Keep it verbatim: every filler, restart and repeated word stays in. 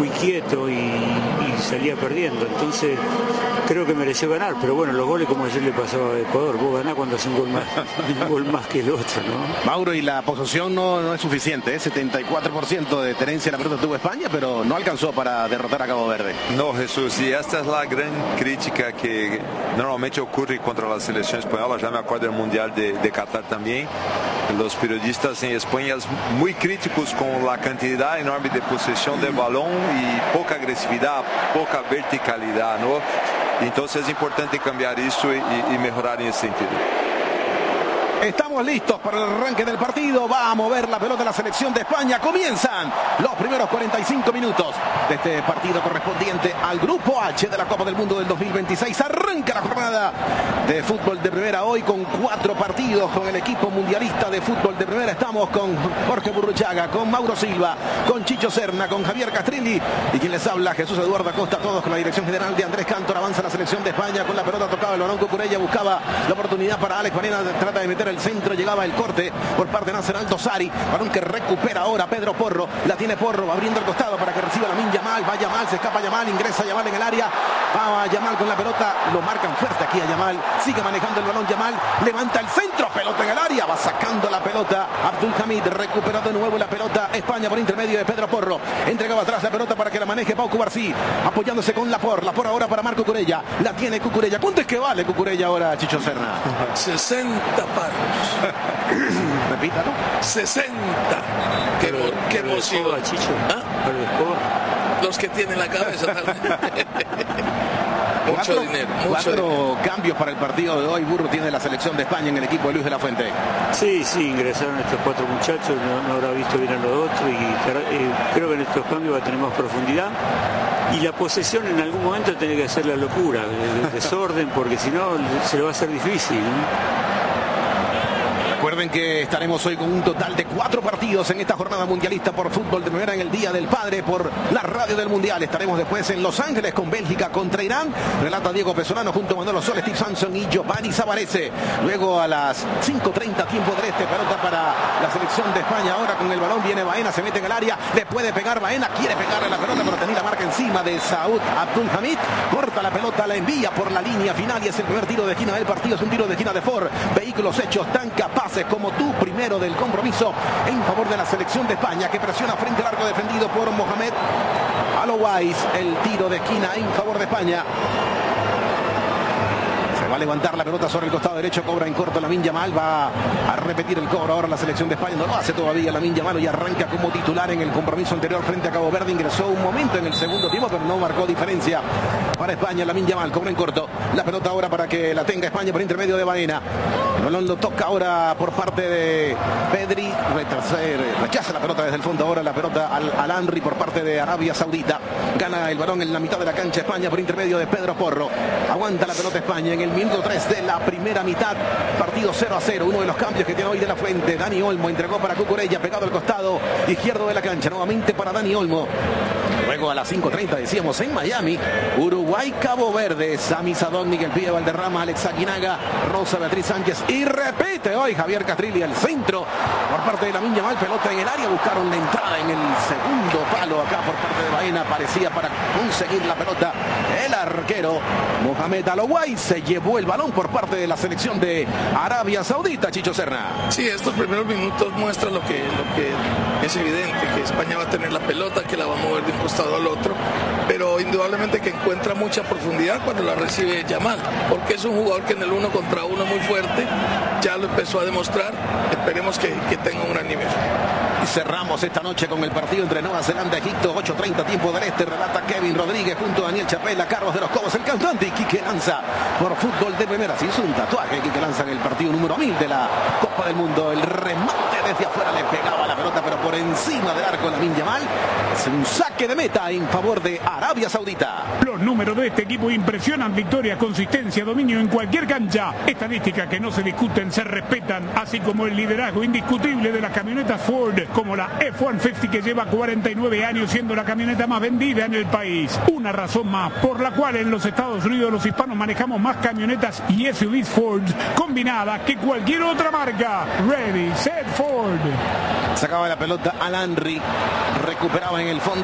muy quieto y, y salía perdiendo. Entonces creo que mereció ganar, pero bueno, los goles como ayer le pasó a Ecuador, vos ganás cuando hace un gol más, un gol más que el otro, ¿no? Mauro, y la posesión no, no es suficiente, ¿eh? setenta y cuatro por ciento de tenencia en la pelota tuvo España, pero no alcanzó para derrotar a Cabo Verde. No, Jesús, y esta es la gran crítica que normalmente ocurre contra la selección española. Ya me acuerdo del Mundial de, de Qatar también. Los periodistas en España muy críticos con la cantidad enorme de posesión del balón y poca agresividad, poca verticalidad, ¿no? Entonces es importante cambiar eso y, y mejorar en ese sentido. Estamos listos para el arranque del partido. Va a mover la pelota la selección de España. Comienzan los primeros cuarenta y cinco minutos de este partido correspondiente al Grupo H de la Copa del Mundo del dos mil veintiséis. Arranca la jornada de fútbol de primera hoy con cuatro partidos con el equipo mundialista de fútbol de primera. Estamos con Jorge Burruchaga, con Mauro Silva, con Chicho Serna, con Javier Castrilli y quien les habla, Jesús Eduardo Acosta, todos con la dirección general de Andrés Cantor. Avanza la selección de España con la pelota tocada. El balón Cucurella buscaba la oportunidad para Alex Varela. Trata de meter el centro, llegaba el corte por parte de Nacional Dosari, balón que recupera ahora Pedro Porro, la tiene Porro, va abriendo el costado para que reciba Lamine Yamal, va Yamal, se escapa Yamal, ingresa Yamal en el área, va Yamal con la pelota, lo marcan fuerte aquí a Yamal, sigue manejando el balón Yamal, levanta el centro, pelota en el área, va sacando la pelota Abdul Hamid, recupera de nuevo la pelota España por intermedio de Pedro Porro, entregaba atrás la pelota para que la maneje Pau Cubarsí, apoyándose con Lapor, Lapor ahora para Marco Cucurella, la tiene Cucurella. ¿Cuánto es que vale Cucurella ahora, Chicho Serna? sesenta paros. Repítalo. sesenta. Qué, Pero, qué pero emoción. Escoba, Chicho. ¿Ah? Pero Escoba. Los que tienen la cabeza. Mucho Cuatro, dinero. Mucho cuatro dinero. cambios para el partido de hoy. Burro tiene la selección de España en el equipo de Luis de la Fuente. Sí, sí, ingresaron estos cuatro muchachos, no, no habrá visto bien a los otros y eh, creo que en estos cambios va a tener más profundidad. Y la posesión en algún momento tiene que hacer la locura, el desorden, porque si no se lo va a hacer difícil, ¿no? Recuerden que estaremos hoy con un total de cuatro partidos en esta jornada mundialista por fútbol de primera en el Día del Padre por la radio del Mundial. Estaremos después en Los Ángeles con Bélgica contra Irán. Relata Diego Pesolano junto a Manolo Sol, Steve Samson y Giovanni Savarese. Luego a las cinco treinta tiempo del este, pelota para la selección de España. Ahora con el balón viene Baena, se mete en el área, le puede pegar Baena, quiere pegarle la pelota, pero tenía la marca encima de Saud Abdul Hamid. Corta la pelota, la envía por la línea final y es el primer tiro de esquina del partido. Es un tiro de esquina de Ford. Vehículos hechos tan capaces como tú, primero del compromiso en favor de la selección de España que presiona frente al arco defendido por Mohamed Alouais. El tiro de esquina en favor de España. Va a levantar la pelota sobre el costado derecho, cobra en corto Lamine Yamal, va a repetir el cobro ahora la selección de España, no lo hace todavía Lamine Yamal y arranca como titular en el compromiso anterior frente a Cabo Verde, ingresó un momento en el segundo tiempo pero no marcó diferencia para España. Lamine Yamal cobra en corto, la pelota ahora para que la tenga España por intermedio de Baena, el balón lo toca ahora por parte de Pedri, rechaza la pelota desde el fondo, ahora la pelota al, al Henry por parte de Arabia Saudita, gana el balón en la mitad de la cancha España por intermedio de Pedro Porro, aguanta la pelota España en el minuto tres de la primera mitad, partido cero a cero, uno de los cambios que tiene hoy de la Fuente. Dani Olmo entregó para Cucurella, pegado al costado izquierdo de la cancha, nuevamente para Dani Olmo. Luego a las cinco treinta decíamos en Miami, Uruguay, Cabo Verde, Sami Sadón, Miguel Pío Valderrama, Alex Aguinaga, Rosa Beatriz Sánchez y repite hoy Javier Castrilli al centro por parte de Lamine Yamal, pelota en el área, buscaron la entrada en el segundo palo acá por parte de Baena, parecía para conseguir la pelota el arquero Mohamed Alouais, se llevó el balón por parte de la selección de Arabia Saudita. Chicho Serna. Sí, estos primeros minutos muestran lo que, lo que es evidente, que España va a tener la pelota, que la va a mover de un costado al otro, pero indudablemente que encuentra mucha profundidad cuando la recibe Yamal, porque es un jugador que en el uno contra uno muy fuerte, ya lo empezó a demostrar, esperemos que, que tenga un gran nivel. Y cerramos esta noche con el partido entre Nueva Zelanda y Egipto, ocho treinta tiempo del este, relata Kevin Rodríguez junto a Daniel Chapela, Carlos de los Cobos, el cantante, y Quique Lanza por fútbol de primera. Se hizo un tatuaje Quique Lanza en el partido número mil de la Copa del Mundo, el remate desde afuera le pegaba la pelota pero por encima del arco Lamine Yamal, es un saque de meta en favor de Arabia Saudita. Los números de este equipo impresionan: victoria, consistencia, dominio en cualquier cancha, estadísticas que no se discuten, se respetan, así como el liderazgo indiscutible de las camionetas Ford, como la F ciento cincuenta que lleva cuarenta y nueve años siendo la camioneta más vendida en el país. Una razón más por la cual en los Estados Unidos los hispanos manejamos más camionetas y S U Vs Ford combinadas que cualquier otra marca. Ready, set, Ford. Sacaba la pelota al Henry, recuperaba en el fondo